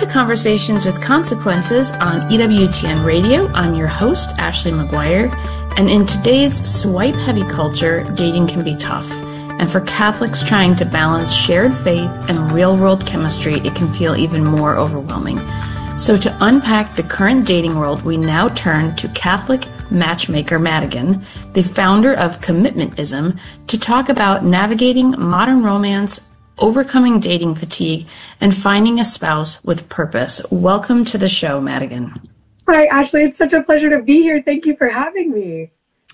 to Conversations with Consequences on EWTN Radio. I'm your host, Ashley McGuire, and in today's swipe-heavy culture, dating can be tough. And for Catholics trying to balance shared faith and real-world chemistry, it can feel even more overwhelming. So to unpack the current dating world, we now turn to Catholic matchmaker Madigan, the founder of Commitmentism, to talk about navigating modern romance, overcoming dating fatigue, and finding a spouse with purpose. Welcome to the show, Madigan. Hi, Ashley. It's such a pleasure to be here. Thank you for having me.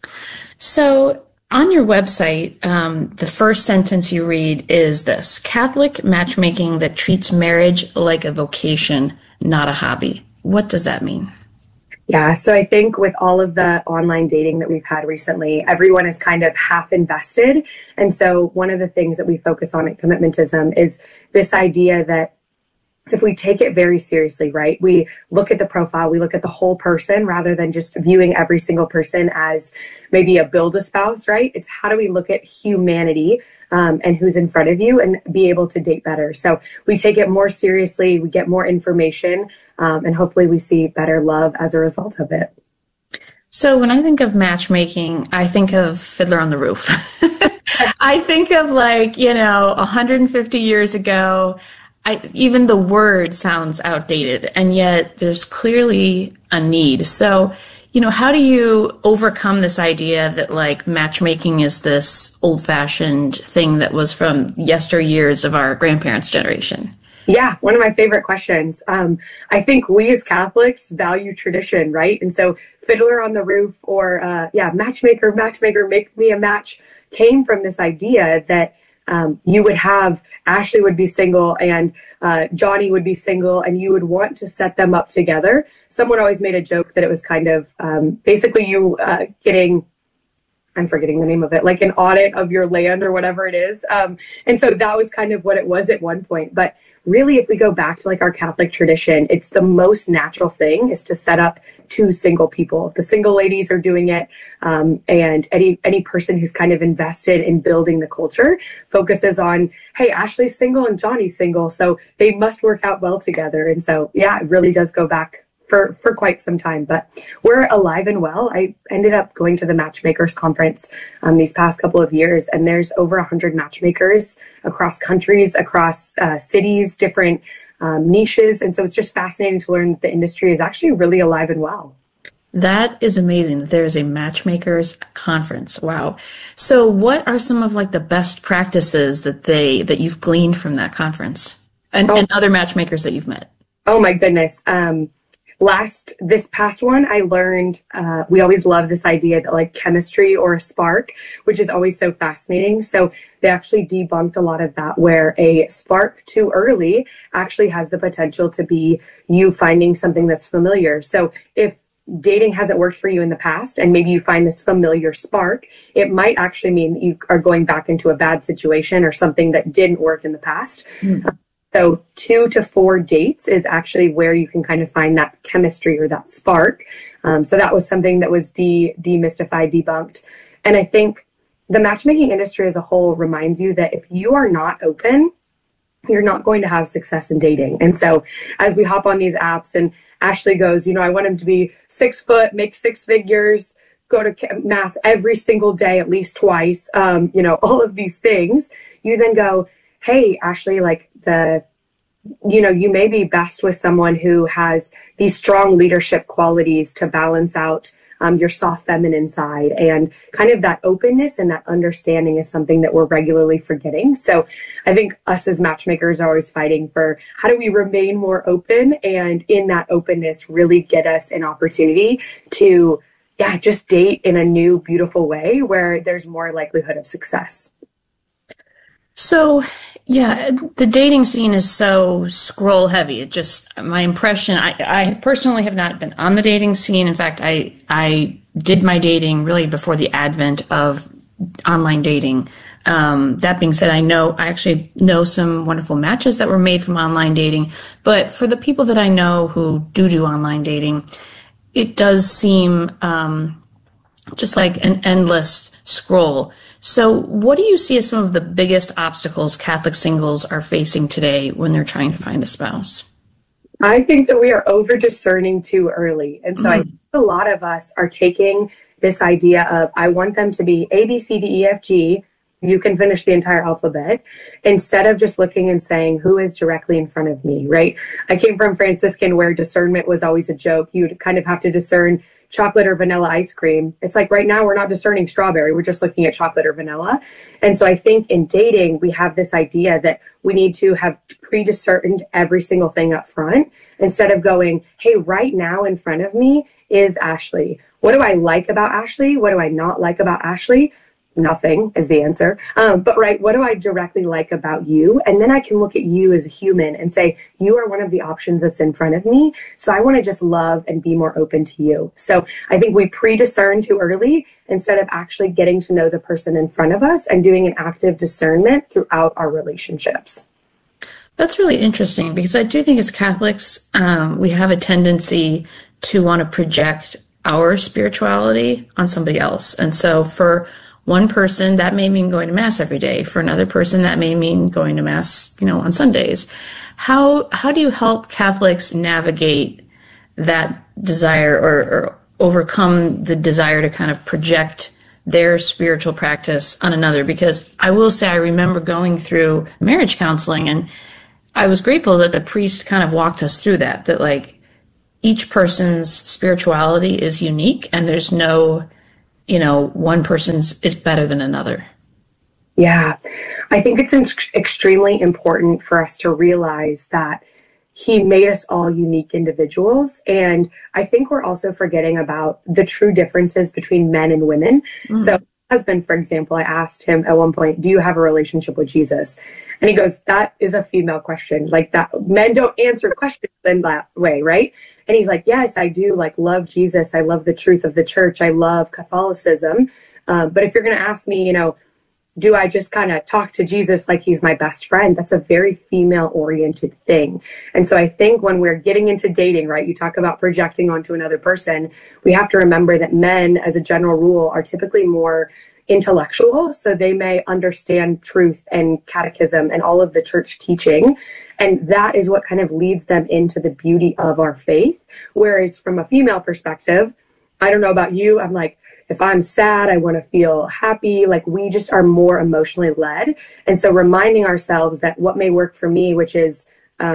So on your website, the first sentence you read is this: Catholic matchmaking that treats marriage like a vocation, not a hobby. What does that mean? Yeah, so I think with all of the online dating that we've had recently, everyone is kind of half invested. And so one of the things that we focus on at Commitmentism is this idea that if we take it very seriously, right, we look at the profile, we look at the whole person rather than just viewing every single person as maybe a build-a-spouse, right? It's how do we look at humanity and who's in front of you and be able to date better. So we take it more seriously, we get more information, and hopefully we see better love as a result of it. So when I think of matchmaking, I think of Fiddler on the Roof. I think of 150 years ago. Even the word sounds outdated, and yet there's clearly a need. So, how do you overcome this idea that matchmaking is this old-fashioned thing that was from yesteryears of our grandparents' generation? Yeah, one of my favorite questions. I think we as Catholics value tradition, right? And so Fiddler on the Roof or, matchmaker, make me a match came from this idea that you would have Ashley would be single and Johnny would be single, and you would want to set them up together. Someone always made a joke that it was kind of basically you getting, I'm forgetting the name of it, like an audit of your land or whatever it is. And so that was kind of what it was at one point. But really, if we go back to our Catholic tradition, it's the most natural thing is to set up two single people. The single ladies are doing it. And any person who's kind of invested in building the culture focuses on, hey, Ashley's single and Johnny's single, so they must work out well together. And so, yeah, it really does go back for quite some time, but we're alive and well. I ended up going to the Matchmakers Conference these past couple of years, and there's over 100 matchmakers across countries, across cities, different niches. And so it's just fascinating to learn that the industry is actually really alive and well. That is amazing. There's a Matchmakers Conference. Wow. So what are some of the best practices that you've gleaned from that conference and other matchmakers that you've met? Oh my goodness. This past one, I learned, we always love this idea that chemistry or a spark, which is always so fascinating. So they actually debunked a lot of that, where a spark too early actually has the potential to be you finding something that's familiar. So if dating hasn't worked for you in the past and maybe you find this familiar spark, it might actually mean that you are going back into a bad situation or something that didn't work in the past. Mm-hmm. So 2 to 4 dates is actually where you can kind of find that chemistry or that spark. So that was something that was demystified, debunked. And I think the matchmaking industry as a whole reminds you that if you are not open, you're not going to have success in dating. And so as we hop on these apps and Ashley goes, I want him to be 6 foot, make 6 figures, go to mass every single day, at least twice, all of these things, you then go, hey, Ashley, you may be best with someone who has these strong leadership qualities to balance out your soft feminine side, and kind of that openness and that understanding is something that we're regularly forgetting. So I think us as matchmakers are always fighting for how do we remain more open, and in that openness really get us an opportunity to, just date in a new, beautiful way where there's more likelihood of success. So, the dating scene is so scroll heavy. It just, my impression, I personally have not been on the dating scene. In fact, I did my dating really before the advent of online dating. That being said, I actually know some wonderful matches that were made from online dating. But for the people that I know who do online dating, it does seem just like an endless scroll. So what do you see as some of the biggest obstacles Catholic singles are facing today when they're trying to find a spouse? I think that we are over discerning too early. And so I think a lot of us are taking this idea of, I want them to be A, B, C, D, E, F, G. You can finish the entire alphabet, instead of just looking and saying, who is directly in front of me, right? I came from Franciscan where discernment was always a joke. You'd kind of have to discern chocolate or vanilla ice cream. It's like right now we're not discerning strawberry. We're just looking at chocolate or vanilla. And so I think in dating, we have this idea that we need to have pre-discerned every single thing up front, instead of going, hey, right now in front of me is Ashley. What do I like about Ashley? What do I not like about Ashley? Nothing is the answer. But right, what do I directly like about you? And then I can look at you as a human and say, you are one of the options that's in front of me. So I want to just love and be more open to you. So I think we pre-discern too early, instead of actually getting to know the person in front of us and doing an active discernment throughout our relationships. That's really interesting, because I do think as Catholics, we have a tendency to want to project our spirituality on somebody else. And so for one person, that may mean going to Mass every day. For another person, that may mean going to Mass, on Sundays. How do you help Catholics navigate that desire, or overcome the desire to kind of project their spiritual practice on another? Because I will say, I remember going through marriage counseling, and I was grateful that the priest kind of walked us through that like each person's spirituality is unique, and there's no, one person's is better than another. Yeah, I think it's extremely important for us to realize that he made us all unique individuals. And I think we're also forgetting about the true differences between men and women. So my husband, for example, I asked him at one point, do you have a relationship with Jesus? And he goes, that is a female question. Like, that men don't answer questions in that way, right? And he's like, yes, I do love Jesus. I love the truth of the church. I love Catholicism. But if you're going to ask me, do I just kind of talk to Jesus like he's my best friend? That's a very female-oriented thing. And so I think when we're getting into dating, right, you talk about projecting onto another person, we have to remember that men, as a general rule, are typically more intellectual. So they may understand truth and catechism and all of the church teaching. And that is what kind of leads them into the beauty of our faith. Whereas from a female perspective, I don't know about you, I'm like, if I'm sad, I want to feel happy. Like, we just are more emotionally led. And so reminding ourselves that what may work for me, which is,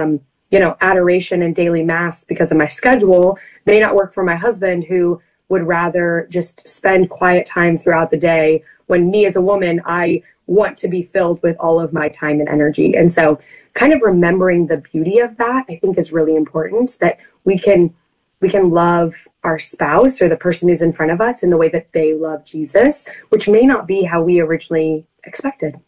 adoration and daily Mass because of my schedule, may not work for my husband, who would rather just spend quiet time throughout the day, when me as a woman, I want to be filled with all of my time and energy. And so kind of remembering the beauty of that, I think, is really important, that we can love our spouse or the person who's in front of us in the way that they love Jesus, which may not be how we originally expected.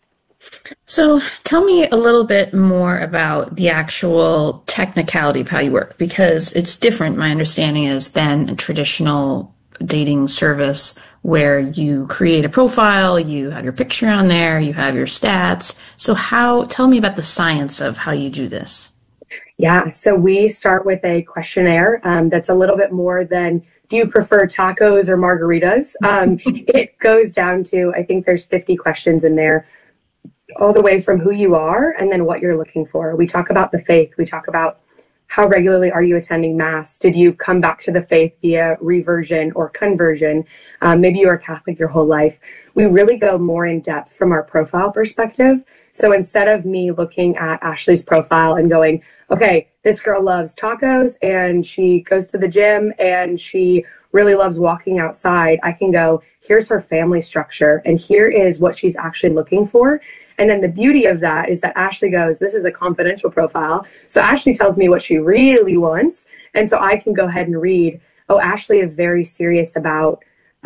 So tell me a little bit more about the actual technicality of how you work, because it's different, my understanding is, than a traditional dating service where you create a profile, you have your picture on there, you have your stats. So tell me about the science of how you do this. Yeah, so we start with a questionnaire that's a little bit more than, do you prefer tacos or margaritas? It goes down to, I think there's 50 questions in there, all the way from who you are and then what you're looking for. We talk about the faith. We talk about how regularly are you attending Mass? Did you come back to the faith via reversion or conversion? Maybe you are Catholic your whole life. We really go more in depth from our profile perspective. So instead of me looking at Ashley's profile and going, okay, this girl loves tacos and she goes to the gym and she really loves walking outside, I can go, here's her family structure and here is what she's actually looking for. And then the beauty of that is that Ashley goes, this is a confidential profile. So Ashley tells me what she really wants. And so I can go ahead and read, oh, Ashley is very serious about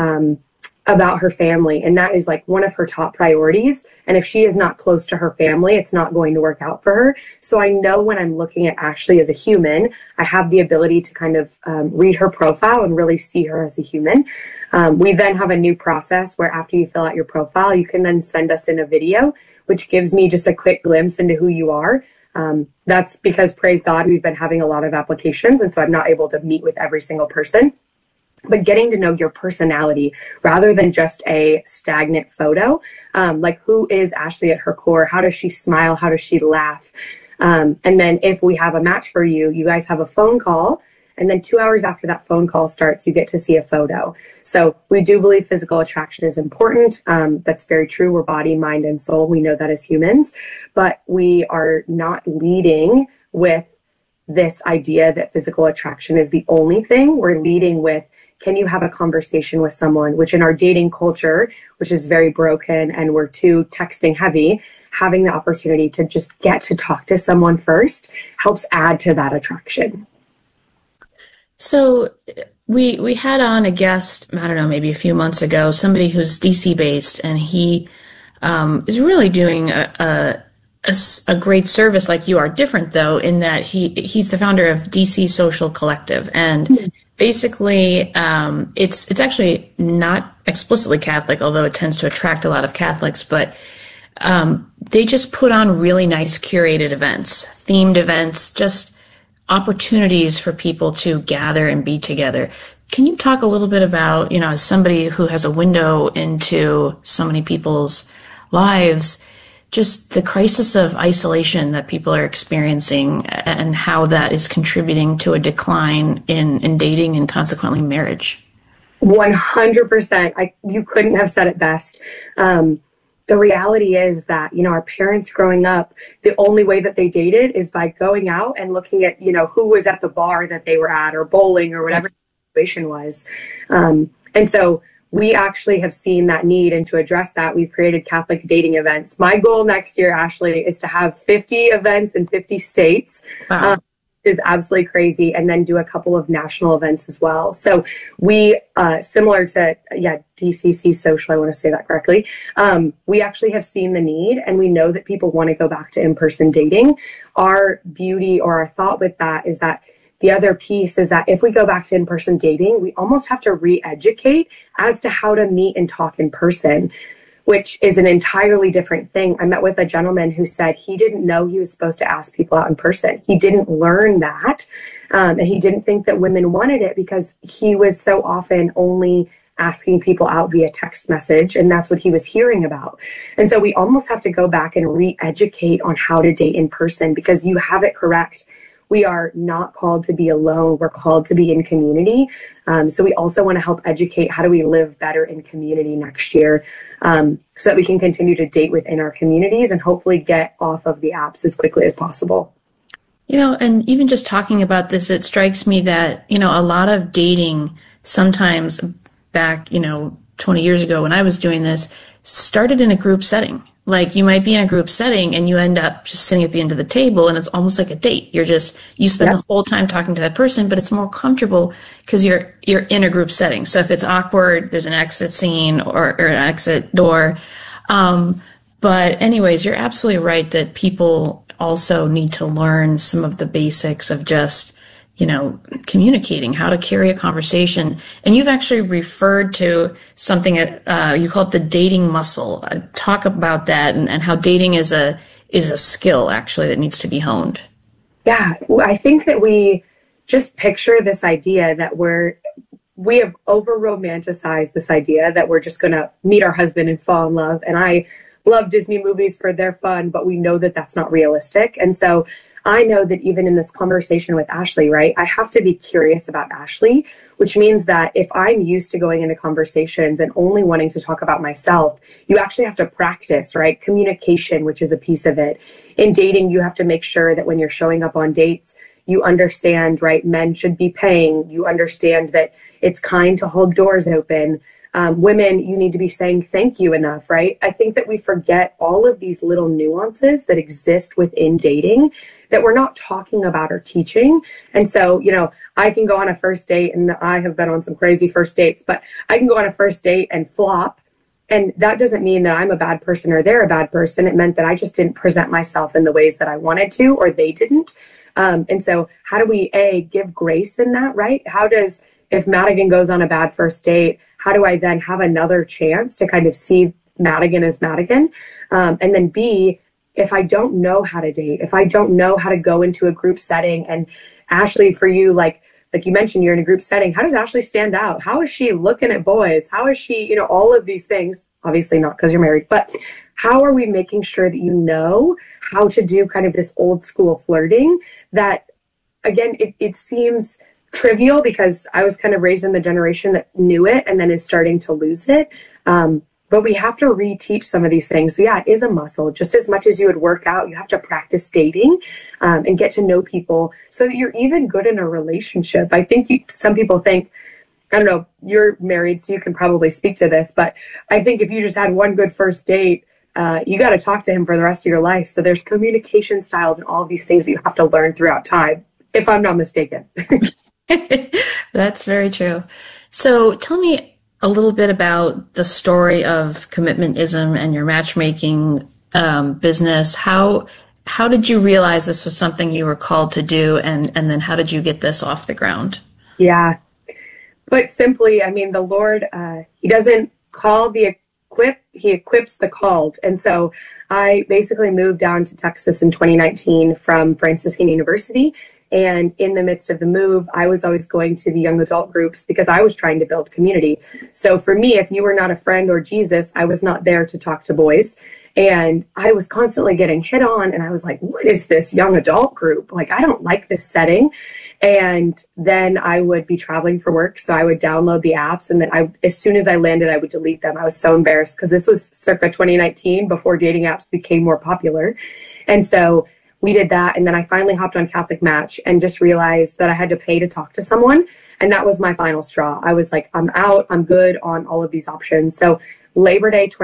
her family. And that is like one of her top priorities. And if she is not close to her family, it's not going to work out for her. So I know when I'm looking at Ashley as a human, I have the ability to kind of read her profile and really see her as a human. We then have a new process where after you fill out your profile, you can then send us in a video, which gives me just a quick glimpse into who you are. That's because, praise God, we've been having a lot of applications. And so I'm not able to meet with every single person. But getting to know your personality rather than just a stagnant photo, like who is Ashley at her core? How does she smile? How does she laugh? And then if we have a match for you, you guys have a phone call. And then 2 hours after that phone call starts, you get to see a photo. So we do believe physical attraction is important. That's very true. We're body, mind, and soul. We know that as humans, but we are not leading with this idea that physical attraction is the only thing. We're leading with, can you have a conversation with someone, which in our dating culture, which is very broken and we're too texting heavy, having the opportunity to just get to talk to someone first helps add to that attraction. So we had on a guest, I don't know, maybe a few months ago, somebody who's DC based, and he is really doing a great service like you are, different though, in that he's the founder of DC Social Collective. And basically it's actually not explicitly Catholic, although it tends to attract a lot of Catholics, but they just put on really nice curated events, themed events, just opportunities for people to gather and be together. Can you talk a little bit about, as somebody who has a window into so many people's lives, just the crisis of isolation that people are experiencing and how that is contributing to a decline in dating and consequently marriage? 100%. You couldn't have said it best. The reality is that, our parents growing up, the only way that they dated is by going out and looking at, who was at the bar that they were at or bowling or whatever the situation was. And so we actually have seen that need, and to address that, we've created Catholic dating events. My goal next year, Ashley, is to have 50 events in 50 states. Wow. Is absolutely crazy, and then do a couple of national events as well. So we, similar to, DCC Social, I want to say that correctly, we actually have seen the need, and we know that people want to go back to in-person dating. Our beauty or our thought with that is that the other piece is that if we go back to in-person dating, we almost have to re-educate as to how to meet and talk in person, which is an entirely different thing. I met with a gentleman who said he didn't know he was supposed to ask people out in person. He didn't learn that. And he didn't think that women wanted it because he was so often only asking people out via text message. And that's what he was hearing about. And so we almost have to go back and re-educate on how to date in person, because you have it correct. We are not called to be alone. We're called to be in community. So we also want to help educate how do we live better in community next year, so that we can continue to date within our communities and hopefully get off of the apps as quickly as possible. And even just talking about this, it strikes me that, a lot of dating sometimes back, 20 years ago when I was doing this, started in a group setting. Like you might be in a group setting and you end up just sitting at the end of the table and it's almost like a date. You spend the whole time talking to that person, but it's more comfortable because you're in a group setting. So if it's awkward, there's an exit scene or an exit door. But anyways, you're absolutely right that people also need to learn some of the basics of just, communicating, how to carry a conversation. And you've actually referred to something you call it the dating muscle. Talk about that and how dating is a skill actually that needs to be honed. Yeah, I think that we just picture this idea that we have over romanticized this idea that we're just going to meet our husband and fall in love. And I love Disney movies for their fun, but we know that that's not realistic. And so I know that even in this conversation with Ashley, right, I have to be curious about Ashley, which means that if I'm used to going into conversations and only wanting to talk about myself, you actually have to practice, right? Communication, which is a piece of it. In dating, you have to make sure that when you're showing up on dates, you understand, right, men should be paying. You understand that it's kind to hold doors open. Women, you need to be saying thank you enough, right? I think that we forget all of these little nuances that exist within dating that we're not talking about or teaching. And so, I can go on a first date, and I have been on some crazy first dates, but I can go on a first date and flop. And that doesn't mean that I'm a bad person or they're a bad person. It meant that I just didn't present myself in the ways that I wanted to, or they didn't. And so how do we, give grace in that, right? If Madigan goes on a bad first date, how do I then have another chance to kind of see Madigan as Madigan? And then B, if I don't know how to date, if I don't know how to go into a group setting, and Ashley, for you, like you mentioned, you're in a group setting. How does Ashley stand out? How is she looking at boys? How is she, all of these things, obviously not because you're married, but how are we making sure that you know how to do kind of this old school flirting that, again, it seems trivial because I was kind of raised in the generation that knew it and then is starting to lose it. But we have to reteach some of these things. So yeah, it is a muscle. Just as much as you would work out, you have to practice dating and get to know people so that you're even good in a relationship. I think some people think, I don't know, you're married, so you can probably speak to this, but I think if you just had one good first date, you got to talk to him for the rest of your life. So there's communication styles and all of these things that you have to learn throughout time, if I'm not mistaken. That's very true. So tell me a little bit about the story of Commitmentism and your matchmaking business. How did you realize this was something you were called to do, and then how did you get this off the ground? Yeah. Put simply, I mean, the Lord, he doesn't call the equip, he equips the called. And so I basically moved down to Texas in 2019 from Franciscan University. And in the midst of the move, I was always going to the young adult groups because I was trying to build community. So for me, if you were not a friend or Jesus, I was not there to talk to boys. And I was constantly getting hit on. And I was like, what is this young adult group? Like, I don't like this setting. And then I would be traveling for work. So I would download the apps. And then as soon as I landed, I would delete them. I was so embarrassed because this was circa 2019 before dating apps became more popular. And so we did that. And then I finally hopped on Catholic Match and just realized that I had to pay to talk to someone. And that was my final straw. I was like, I'm out. I'm good on all of these options. So Labor Day